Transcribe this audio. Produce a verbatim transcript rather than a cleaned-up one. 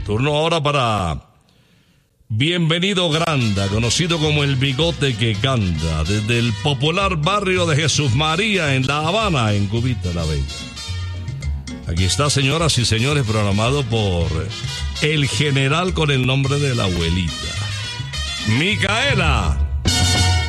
Turno ahora para Bienvenido Granda, conocido como el bigote que canta, desde el popular barrio de Jesús María en La Habana, en Cubita la Bella. Aquí está, señoras y señores, programado por el general con el nombre de la abuelita, Micaela.